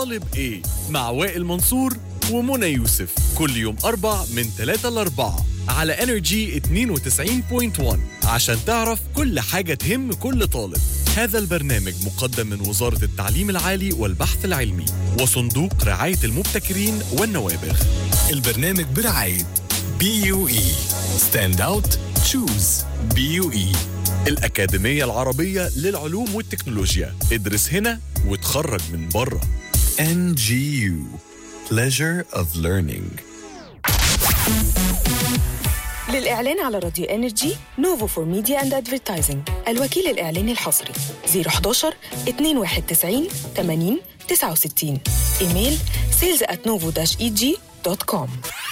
طالب ايه مع وائل منصور ومنى يوسف كل يوم 4 من 3 ل 4 على انرجي 92.1 عشان تعرف كل حاجة تهم كل طالب. هذا البرنامج مقدم من وزارة التعليم العالي والبحث العلمي وصندوق رعاية المبتكرين والنوابغ. البرنامج برعاية BUE Stand Out Choose BUE الأكاديمية العربية للعلوم والتكنولوجيا. ادرس هنا وتخرج من بره. NGU Pleasure of Learning. للإعلان على راديو إنرجي نوفو فور ميديا أند أدفيرتايزنج. الوكيل الإعلاني الحصري 011 291 80 69. إيميل sales@novo-eg.com.